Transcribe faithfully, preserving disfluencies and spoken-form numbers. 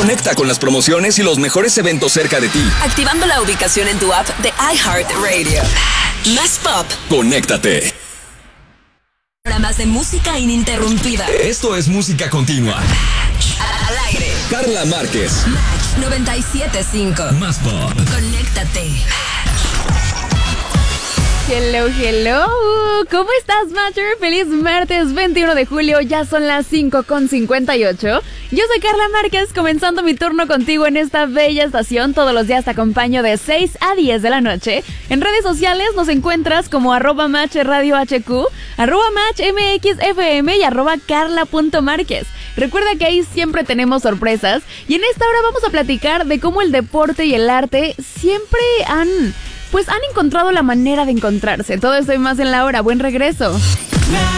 Conecta con las promociones y los mejores eventos cerca de ti. Activando la ubicación en tu app de iHeartRadio. Más pop. Conéctate. Programas de música ininterrumpida. Esto es música continua. Al aire. Carla Márquez. Match noventa y siete punto cinco. Más pop. Conéctate. Hello, hello. ¿Cómo estás, Matcher? Feliz martes veintiuno de julio. Ya son las cinco con cincuenta y ocho. Yo soy Carla Márquez, comenzando mi turno contigo en esta bella estación. Todos los días te acompaño de seis a diez de la noche. En redes sociales nos encuentras como arroba match radio hq, arroba match mxfm y arroba carla.márquez. Recuerda que ahí siempre tenemos sorpresas. Y en esta hora vamos a platicar de cómo el deporte y el arte siempre han... pues han encontrado la manera de encontrarse. Todo esto y más en la hora. Buen regreso.